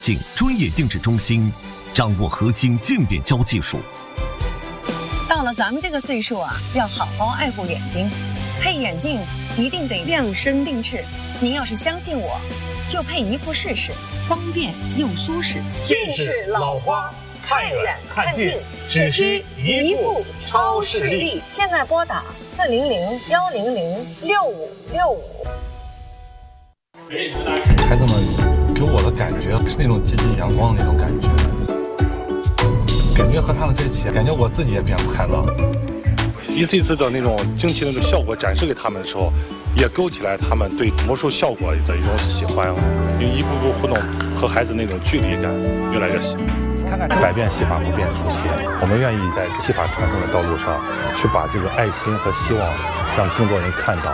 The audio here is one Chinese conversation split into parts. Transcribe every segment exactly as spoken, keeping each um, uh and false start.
进专业定制中心，掌握核心渐变焦技术。 到了咱们这个岁数啊，要好好爱护眼睛，配眼镜一定得量身定制。您要是相信我，就配一副试试，方便又舒适。 近视老花，看远看近，只需一副超视力。 现在拨打四零零幺零零六五六五。 孩子们给我的感觉是那种积极阳光的那种感觉，感觉和他们在一起，感觉我自己也变快乐。一次一次的那种惊奇的那种效果展示给他们的时候，也勾起来他们对魔术效果的一种喜欢，因为一步步互动和孩子那种距离感越来越小。看看百变戏法不变初心，我们愿意在戏法传承的道路上，去把这个爱心和希望让更多人看到。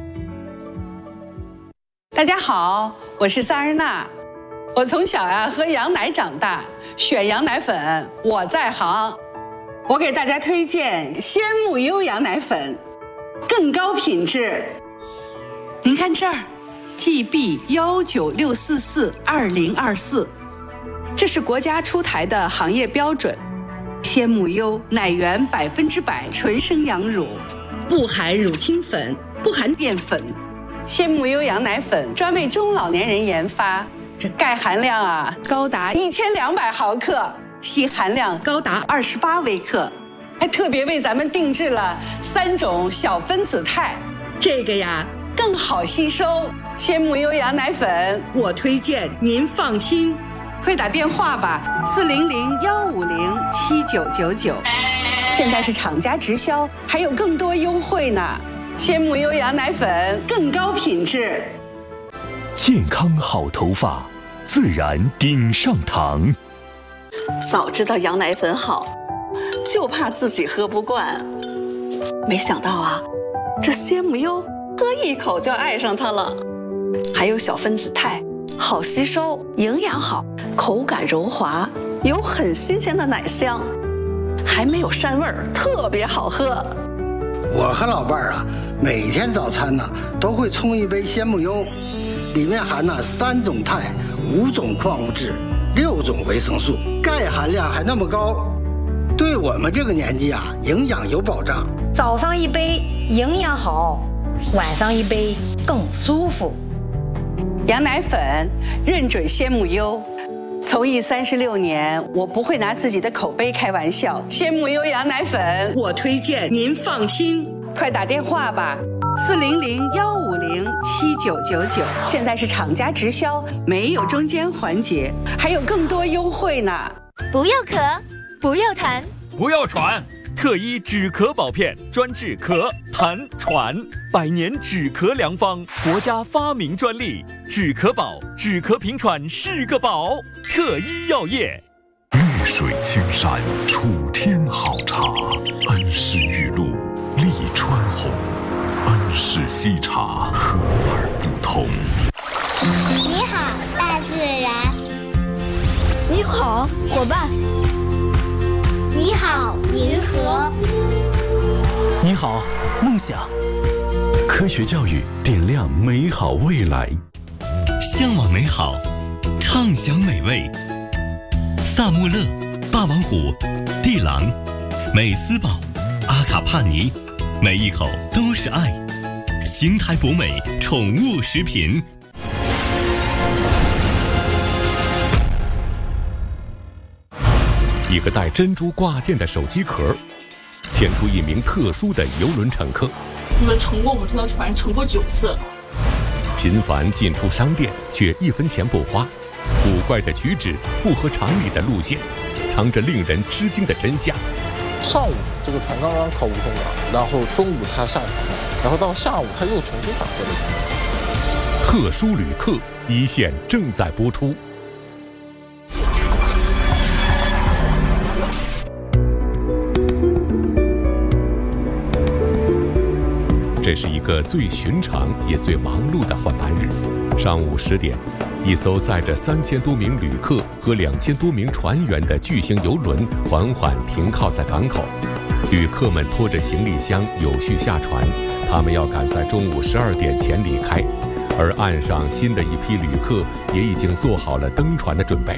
大家好，我是萨日娜。我从小呀喝羊奶长大，选羊奶粉我在行。我给大家推荐鲜木优羊奶粉，更高品质。您看这儿 ，G B 幺九六四四二零二四，这是国家出台的行业标准。鲜木优奶源百分之百纯生羊乳，不含乳清粉，不含淀粉。鲜木优羊奶粉专为中老年人研发，这钙含量啊高达一千两百毫克，硒含量高达二十八微克，还特别为咱们定制了三种小分子肽，这个呀更好吸收。鲜木优羊奶粉，我推荐您放心，快打电话吧，四零零幺五零七九九九，现在是厂家直销，还有更多优惠呢。鲜木优羊奶粉更高品质， 健康好头发，自然顶上堂。 早知道羊奶粉好，就怕自己喝不惯。没想到啊，这鲜木优喝一口就爱上它了。还有小分子肽，好吸收，营养好，口感柔滑，有很新鲜的奶香，还没有膻味儿，特别好喝。 我和老伴儿啊，每天早餐呢都会冲一杯鲜木优，里面含了三种肽、五种矿物质、六种维生素，钙含量还那么高，对我们这个年纪啊，营养有保障。 早上一杯营养好，晚上一杯更舒服。 羊奶粉认准鲜木优。从艺三十六年，我不会拿自己的口碑开玩笑。鲜木优羊奶粉，我推荐您放心，快打电话吧，四零零幺五零七九九九。现在是厂家直销，没有中间环节，还有更多优惠呢。 不要咳，不要痰， 不要喘。特医止咳宝片专治咳、痰、喘，百年止咳良方，国家发明专利。止咳宝，止咳平喘是个宝。特医药业。 绿水青山楚天好茶，恩施玉露利川红，恩施西茶和而不同。 你好，大自然。 你好，伙伴。 你好，银河。 你好，梦想。 科学教育点亮美好未来。 向往美好，畅享美味。萨穆勒、霸王虎、地狼、美斯宝、阿卡帕尼，每一口都是爱。邢台博美宠物食品。 一个带珍珠挂件的手机壳，牵出一名特殊的邮轮乘客。 这个乘过我们这条船乘过九次。 频繁进出商店，却一分钱不花。古怪的举止，不合常理的路线，藏着令人吃惊的真相。 上午这个船刚刚靠吴淞港，然后中午他下船，然后到下午他又重新返回了船。 特殊旅客一线正在播出。这是一个最寻常也最忙碌的换班日。上午十点，一艘载着三千多名旅客和两千多名船员的巨型邮轮缓缓停靠在港口。旅客们拖着行李箱有序下船，他们要赶在中午十二点前离开。 而岸上新的一批旅客也已经做好了登船的准备。